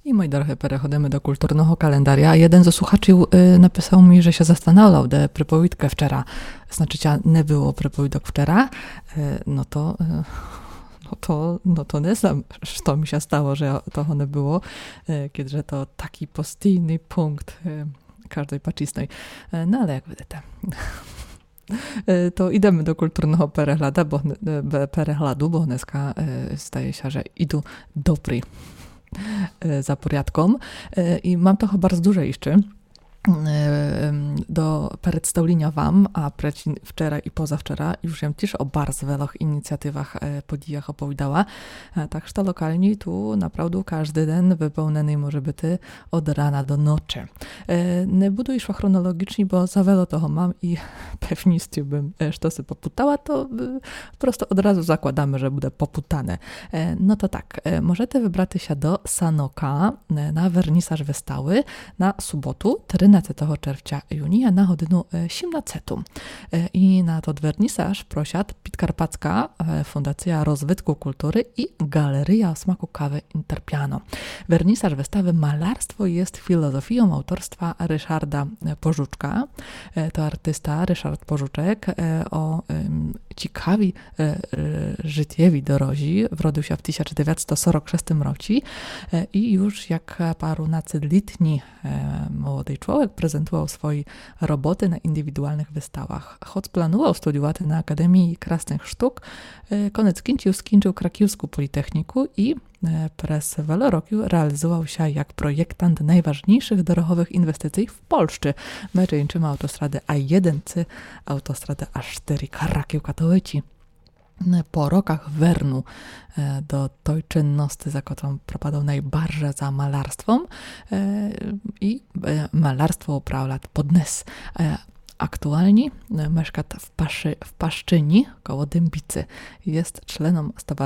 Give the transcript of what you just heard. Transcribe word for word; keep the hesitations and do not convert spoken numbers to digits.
I moi drodzy, переходимо do kulturnego kalendarza. Jeden ze słuchaczy y, napisał mi, że się zastanawiał, де приповідка вчора. Значить, не було приповідок вчора. Y, no to... Y, No to, no to nie znam, co mi się stało, że toho nie było, kiedy to taki postійny punkt każdej paczistej. No ale jak widzicie, to idziemy do kulturnego перегляду, bo, перегляду, bo dneska zdaje się, że idą dobry za porядком. I mam trochę bardzo dużo jeszcze do представлення вам, а вчора і позавчора już jem też o bardzo wielach inicjatywach, podijach opowiadała. Tak, że lokalnie tu naprawdę każdy dzień wypełniony może być od rana do nocy. Nie buduję szła chronologicznie, bo za wiele toho mam i pewnie bym to sobie poputała, to prosto od razu zakładamy, że będzie poputane. No to tak, możecie wybrać się do Sanoka na wernisaż wystawy na sobotu, trynадцятого czerwca junia na godzinę siedemnastą. I na to wernisaż prosiad Podkarpacka Fundacja Rozwitku Kultury i Galeria o smaku kawy Interpiano. Wernisaż wystawy Malarstwo jest filozofią autorstwa Ryszarda Pożuczka. To artysta Ryszard Pożuczek o ciekawi życiewi dorozi. Wrodził się w tysiąc dziewięćset czterdziestym szóstym roku i już jak parunacyletni młody człowiek prezentował swoje roboty na indywidualnych wystawach. Choć planował studiować na Akademii Krasnych Sztuk, koniec końców skończył Krakiewską Politechniku i przez wiele roków realizował się jak projektant najważniejszych drogowych inwestycji w Polsce. My czyńczymy autostradę A jeden czy autostradę A cztery Kraków-Katowice. Po rokach wernu do tej czynności, za którą propadał najbardziej za malarstwem i malarstwo uprawia podnes. Aktualnie mieszka w, Paszy, w Paszczyni koło Dębicy. Jest członem